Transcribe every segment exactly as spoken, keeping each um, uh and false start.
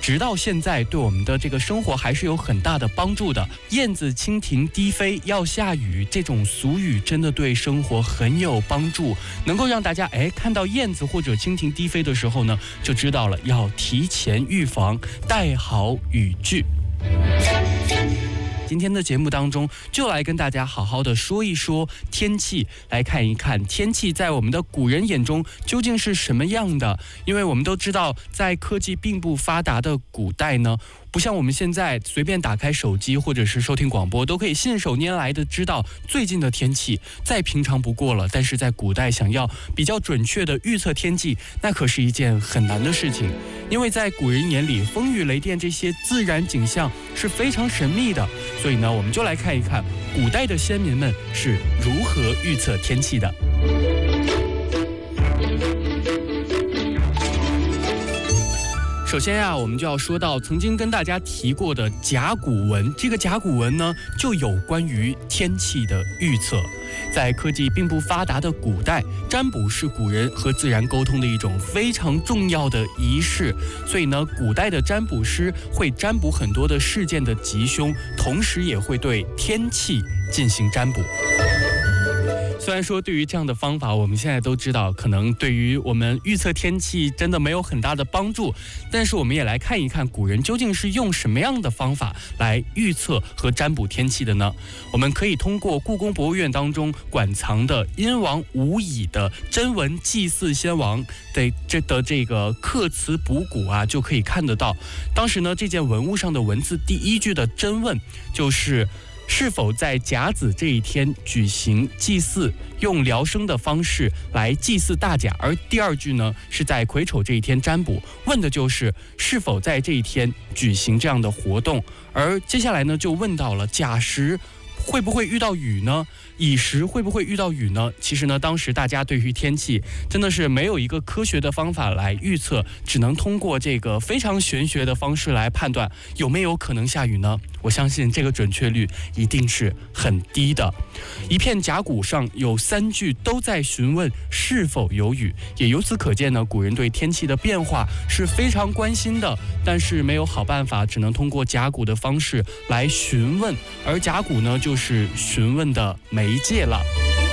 直到现在对我们的这个生活还是有很大的帮助的。燕子蜻蜓低飞要下雨，这种俗语真的对生活很有帮助，能够让大家哎看到燕子或者蜻蜓低飞的时候呢，就知道了要提前预防，带好雨具。今天的节目当中，就来跟大家好好的说一说天气，来看一看天气在我们的古人眼中究竟是什么样的。因为我们都知道，在科技并不发达的古代呢，不像我们现在随便打开手机或者是收听广播都可以信手拈来的知道最近的天气，再平常不过了。但是在古代想要比较准确的预测天气，那可是一件很难的事情。因为在古人眼里，风雨雷电这些自然景象是非常神秘的，所以呢，我们就来看一看古代的先民们是如何预测天气的。首先呀、啊，我们就要说到曾经跟大家提过的甲骨文。这个甲骨文呢，就有关于天气的预测。在科技并不发达的古代，占卜是古人和自然沟通的一种非常重要的仪式。所以呢，古代的占卜师会占卜很多的事件的吉凶，同时也会对天气进行占卜。虽然说对于这样的方法，我们现在都知道可能对于我们预测天气真的没有很大的帮助，但是我们也来看一看古人究竟是用什么样的方法来预测和占卜天气的呢？我们可以通过故宫博物院当中馆藏的殷王吴乙的真文祭祀先王的这的这个刻词卜骨啊，就可以看得到。当时呢，这件文物上的文字第一句的真问就是是否在甲子这一天举行祭祀，用辽生的方式来祭祀大甲。而第二句呢，是在癸丑这一天占卜，问的就是是否在这一天举行这样的活动。而接下来呢，就问到了甲时会不会遇到雨呢？乙时会不会遇到雨呢？其实呢，当时大家对于天气真的是没有一个科学的方法来预测，只能通过这个非常玄学的方式来判断有没有可能下雨呢？我相信这个准确率一定是很低的。一片甲骨上有三句都在询问是否有雨，也由此可见呢，古人对天气的变化是非常关心的，但是没有好办法，只能通过甲骨的方式来询问，而甲骨呢，就是询问的媒介了。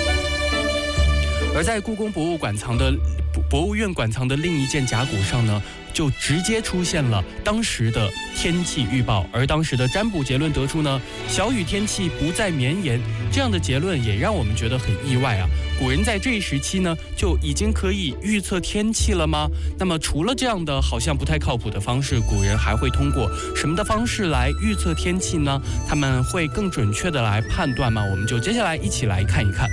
而在故宫博物馆藏的博物院馆藏的另一件甲骨上呢，就直接出现了当时的天气预报。而当时的占卜结论得出呢，小雨天气不再绵延，这样的结论也让我们觉得很意外啊。古人在这一时期呢，就已经可以预测天气了吗？那么除了这样的好像不太靠谱的方式，古人还会通过什么的方式来预测天气呢？他们会更准确的来判断吗？我们就接下来一起来看一看。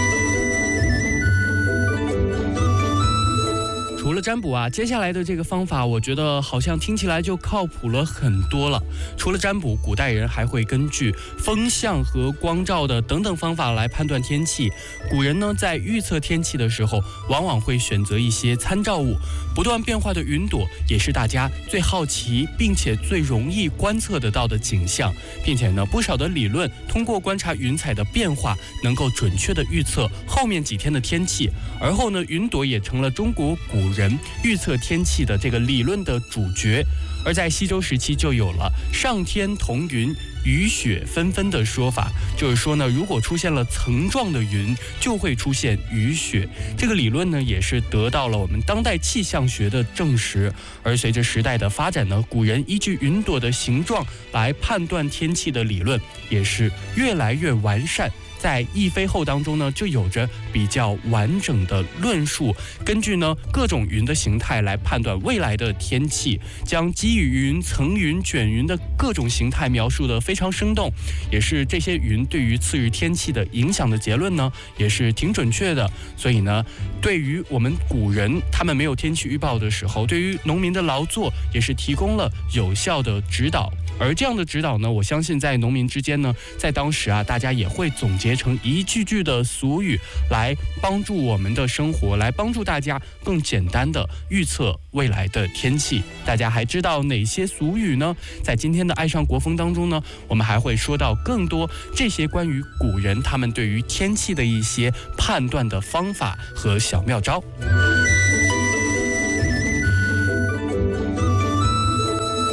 除了占卜啊，接下来的这个方法我觉得好像听起来就靠谱了很多了。除了占卜，古代人还会根据风向和光照的等等方法来判断天气。古人呢，在预测天气的时候，往往会选择一些参照物。不断变化的云朵也是大家最好奇并且最容易观测得到的景象，并且呢，不少的理论通过观察云彩的变化，能够准确的预测后面几天的天气。而后呢，云朵也成了中国古人预测天气的这个理论的主角。而在西周时期就有了上天同云，雨雪纷纷的说法，就是说呢，如果出现了层状的云，就会出现雨雪。这个理论呢，也是得到了我们当代气象学的证实。而随着时代的发展呢，古人依据云朵的形状来判断天气的理论也是越来越完善。在《易飞后》当中呢，就有着比较完整的论述，根据呢各种云的形态来判断未来的天气，将积雨云、层云、卷云的各种形态描述得非常生动，也是这些云对于次日天气的影响的结论呢，也是挺准确的。所以呢，对于我们古人他们没有天气预报的时候，对于农民的劳作也是提供了有效的指导。而这样的指导呢，我相信在农民之间呢，在当时啊，大家也会总结成一句句的俗语，来帮助我们的生活，来帮助大家更简单的预测未来的天气。大家还知道哪些俗语呢？在今天的爱上国风当中呢，我们还会说到更多这些关于古人他们对于天气的一些判断的方法和小妙招。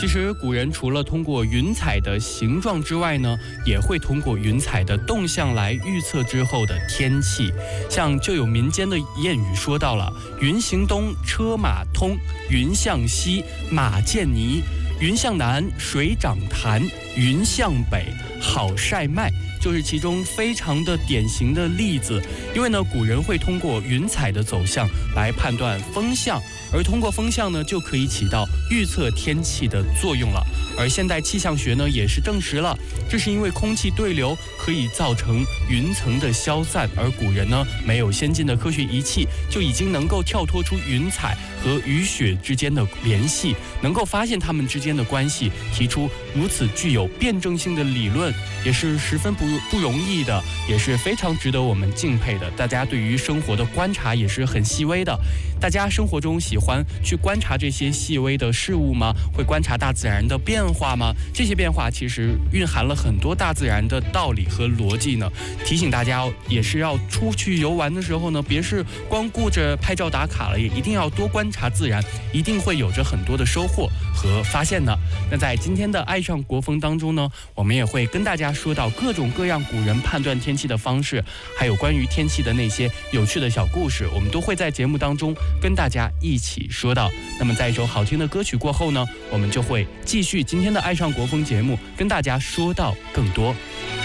其实古人除了通过云彩的形状之外呢，也会通过云彩的动向来预测之后的天气。像就有民间的谚语说到了，云行东，车马通；云向西，马见泥；云向南，水涨潭；云向北，好晒麦。就是其中非常的典型的例子。因为呢，古人会通过云彩的走向来判断风向，而通过风向呢，就可以起到预测天气的作用了。而现代气象学呢，也是证实了，这是因为空气对流可以造成云层的消散，而古人呢，没有先进的科学仪器，就已经能够跳脱出云彩和雨雪之间的联系，能够发现它们之间的关系，提出如此具有辩证性的理论，也是十分不不容易的，也是非常值得我们敬佩的。大家对于生活的观察也是很细微的。大家生活中喜欢去观察这些细微的事物吗？会观察大自然的变化吗？这些变化其实蕴含了很多大自然的道理和逻辑呢。提醒大家也是要出去游玩的时候呢，别是光顾着拍照打卡了，也一定要多观察自然，一定会有着很多的收获和发现呢。那在今天的爱上国风当中呢，我们也会跟大家说到各种各样古人判断天气的方式，还有关于天气的那些有趣的小故事，我们都会在节目当中跟大家一起说到。那么在一首好听的歌曲过后呢，我们就会继续今天的爱上国风节目，跟大家说到更多。